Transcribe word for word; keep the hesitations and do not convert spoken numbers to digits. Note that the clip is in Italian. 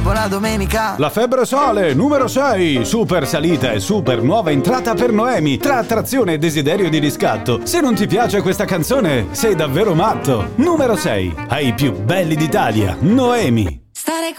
buona domenica. La febbre sale, numero sei. Super salita e super nuova entrata per Noemi. Tra attrazione e desiderio di riscatto. Se non ti piace questa canzone, sei davvero matto. Numero sei. Ai più belli d'Italia, Noemi. Stare